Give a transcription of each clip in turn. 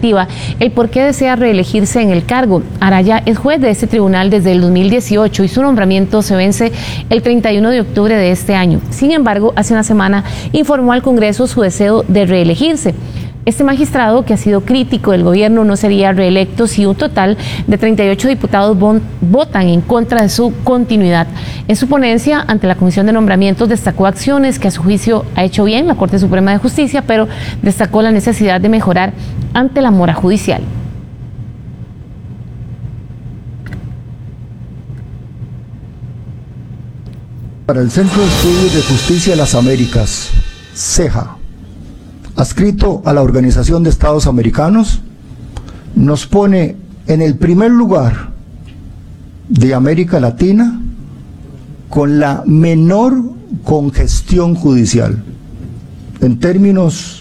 Legislativa el por qué desea reelegirse en el cargo. Araya es juez de este tribunal desde el 2018 y su nombramiento se vence el 31 de octubre de este año. Sin embargo, hace una semana informó al Congreso su deseo de reelegirse. Este magistrado, que ha sido crítico del gobierno, no sería reelecto si un total de 38 diputados votan en contra de su continuidad. En su ponencia ante la Comisión de Nombramientos destacó acciones que a su juicio ha hecho bien la Corte Suprema de Justicia, pero destacó la necesidad de mejorar ante la mora judicial. Para el Centro de Estudios de Justicia de las Américas, CEJA, adscrito a la Organización de Estados Americanos, nos pone en el primer lugar de América Latina con la menor congestión judicial. En términos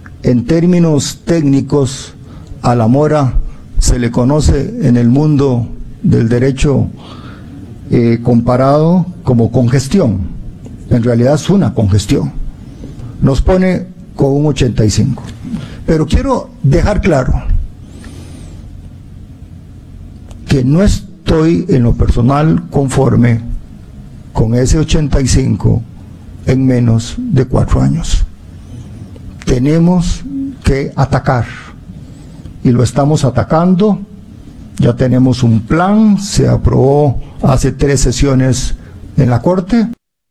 técnicos, a la mora se le conoce en el mundo del derecho comparado como congestión. En realidad es una congestión. Nos pone con un 85. Pero quiero dejar claro que no estoy en lo personal conforme con ese 85 en menos de 4 años. Tenemos que atacar y lo estamos atacando. Ya tenemos un plan, se aprobó hace 3 sesiones en la Corte.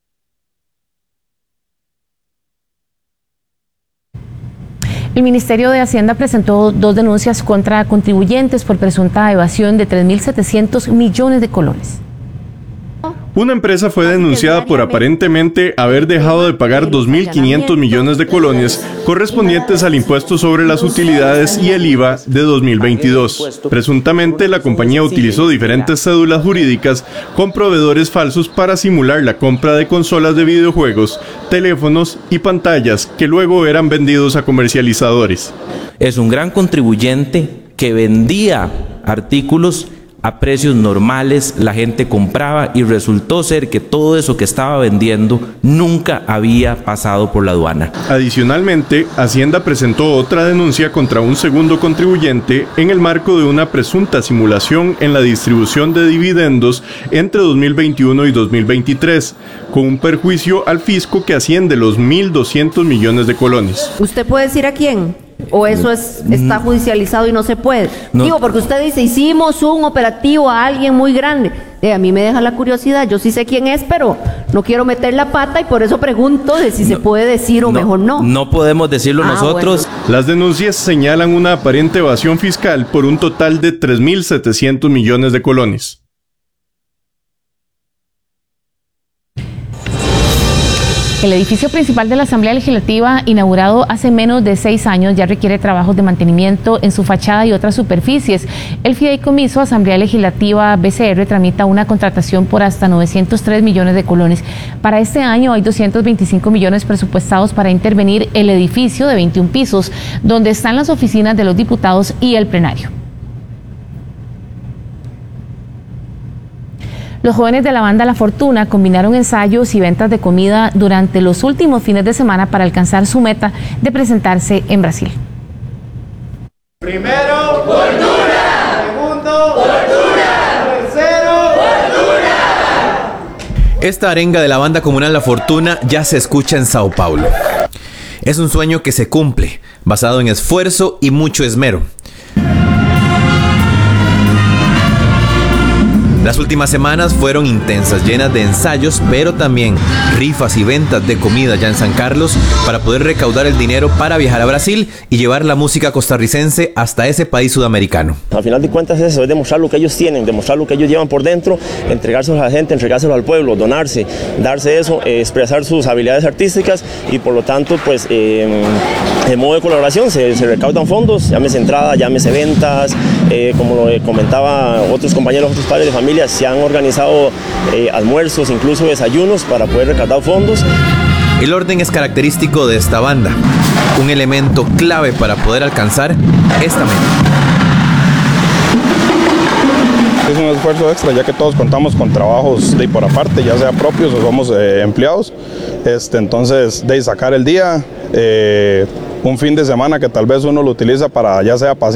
El Ministerio de Hacienda presentó 2 denuncias contra contribuyentes por presunta evasión de 3.700 millones de colones. Una empresa fue denunciada por aparentemente haber dejado de pagar 2.500 millones de colones correspondientes al impuesto sobre las utilidades y el IVA de 2022. Presuntamente, la compañía utilizó diferentes cédulas jurídicas con proveedores falsos para simular la compra de consolas de videojuegos, teléfonos y pantallas que luego eran vendidos a comercializadores. Es un gran contribuyente que vendía artículos a precios normales, la gente compraba y resultó ser que todo eso que estaba vendiendo nunca había pasado por la aduana. Adicionalmente, Hacienda presentó otra denuncia contra un segundo contribuyente en el marco de una presunta simulación en la distribución de dividendos entre 2021 y 2023, con un perjuicio al fisco que asciende los 1.200 millones de colones. ¿Usted puede decir a quién? ¿O eso está judicializado y no se puede? No. Digo, porque usted dice, hicimos un operativo a alguien muy grande. A mí me deja la curiosidad, yo sí sé quién es, pero no quiero meter la pata y por eso pregunto de si se puede decir o mejor no. No podemos decirlo nosotros. Bueno. Las denuncias señalan una aparente evasión fiscal por un total de 3.700 millones de colones. El edificio principal de la Asamblea Legislativa, inaugurado hace menos de 6 años, ya requiere trabajos de mantenimiento en su fachada y otras superficies. El Fideicomiso Asamblea Legislativa BCR tramita una contratación por hasta 903 millones de colones. Para este año hay 225 millones presupuestados para intervenir el edificio de 21 pisos, donde están las oficinas de los diputados y el plenario. Los jóvenes de la banda La Fortuna combinaron ensayos y ventas de comida durante los últimos fines de semana para alcanzar su meta de presentarse en Brasil. Primero, Fortuna. Segundo, Fortuna. Tercero, Fortuna. Esta arenga de la banda comunal La Fortuna ya se escucha en Sao Paulo. Es un sueño que se cumple, basado en esfuerzo y mucho esmero. Las últimas semanas fueron intensas, llenas de ensayos, pero también rifas y ventas de comida ya en San Carlos para poder recaudar el dinero para viajar a Brasil y llevar la música costarricense hasta ese país sudamericano. Al final de cuentas es eso, es demostrar lo que ellos tienen, demostrar lo que ellos llevan por dentro, entregárselo a la gente, entregárselo al pueblo, donarse, darse eso, expresar sus habilidades artísticas y por lo tanto pues en modo de colaboración se recaudan fondos, llámese entrada, llámese ventas, como lo comentaba otros compañeros, otros padres de familia, se han organizado almuerzos, incluso desayunos para poder recaudar fondos. El orden es característico de esta banda, un elemento clave para poder alcanzar esta meta. Es un esfuerzo extra ya que todos contamos con trabajos de por aparte, ya sea propios o somos empleados. Entonces, de sacar el día, un fin de semana que tal vez uno lo utiliza para ya sea pasear